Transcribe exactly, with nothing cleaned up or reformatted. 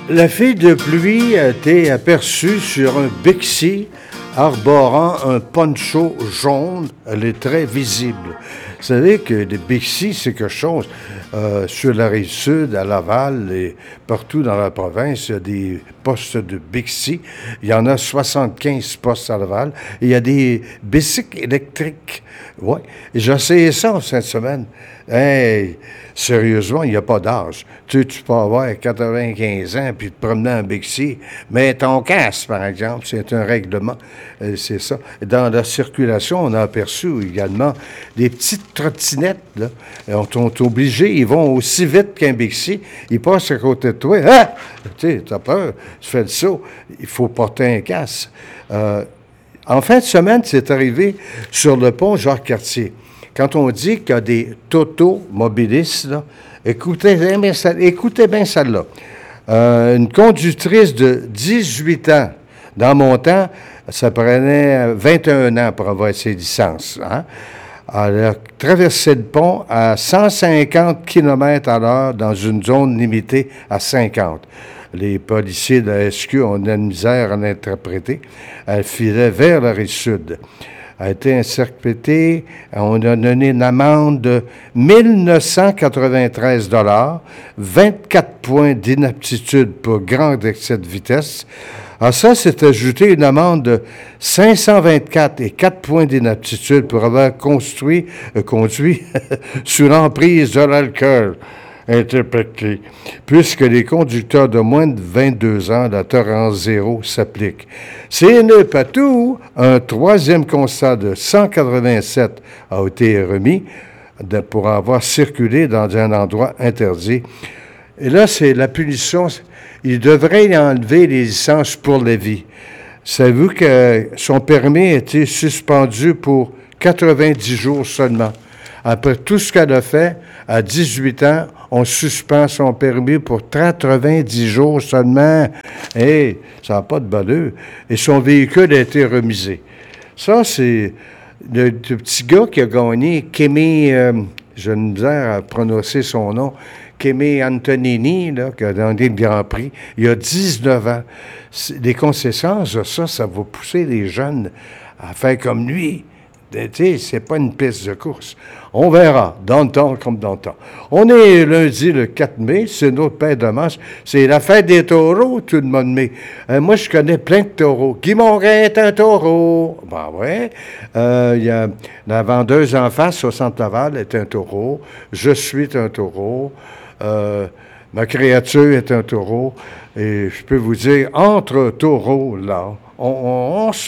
La fille de pluie a été aperçue sur un Bixi arborant un poncho jaune. Elle est très visible. Vous savez que les Bixi, c'est quelque chose. Euh, sur la rive sud, à Laval et partout dans la province, il y a des postes de Bixi. Il y en a soixante-quinze postes à Laval. Et il y a des bicycles électriques. Oui. J'ai essayé ça cette semaine. Hey, sérieusement, il n'y a pas d'âge. Tu sais, tu peux avoir quatre-vingt-quinze ans puis te promener en Bixi, mais ton casque, par exemple, c'est un règlement. Euh, c'est ça. Dans la circulation, on a aperçu également des petites trottinettes, là. Et on sont obligés, ils vont aussi vite qu'un Bixi. Ils passent à côté de toi. Ah! Tu sais, t'as peur, tu fais le saut. Il faut porter un casque. Euh, en fin de semaine, c'est arrivé sur le pont Jacques-Cartier. Quand on dit qu'il y a des toto-mobilistes, là, écoutez bien, écoutez bien celle-là. Euh, une conductrice de dix-huit ans, dans mon temps, ça prenait vingt et un ans pour avoir ses licences. Hein? Elle a traversé le pont à cent cinquante kilomètres à l'heure dans une zone limitée à cinquante. Les policiers de la S Q ont de la misère à l'interpréter. Elle filait vers la rive sud. A été interprété, on a donné une amende de mille neuf cent quatre-vingt-treize dollars, vingt-quatre points d'inaptitude pour grand excès de vitesse. À ça, s'est ajouté une amende de cinq cent vingt-quatre et quatre points d'inaptitude pour avoir construit, euh, conduit sous l'emprise de l'alcool. Interprété, puisque les conducteurs de moins de vingt-deux ans, la tolérance zéro s'applique. C'est n'est pas tout. Un troisième constat de cent quatre-vingt-sept a été remis de, pour avoir circulé dans un endroit interdit. Et là, c'est la punition. Il devrait enlever les licences pour la vie. Savez-vous que son permis a été suspendu pour quatre-vingt-dix jours seulement? Après tout ce qu'elle a fait, à dix-huit ans, on suspend son permis pour quatre-vingt-dix jours seulement. Hé, ça n'a pas de valeur. Et son véhicule a été remisé. Ça, c'est le, le petit gars qui a gagné, Kimi, euh, j'ai une misère à prononcer son nom, Kimi Antonini, là, qui a gagné le Grand Prix, il y a dix-neuf ans. Les conséquences de ça, ça va pousser les jeunes à faire comme lui. Tu sais, c'est pas une piste de course. On verra, dans le temps comme dans le temps. On est lundi le quatre mai, c'est notre fête de marche. C'est la fête des taureaux tout le mois de mai. Euh, moi, je connais plein de taureaux. Guy Mongrain est un taureau. Ben ouais. Euh, il y a la vendeuse en face au Centre Laval est un taureau. Je suis un taureau. Euh, ma créature est un taureau. Et je peux vous dire, entre taureaux, là, on, on, on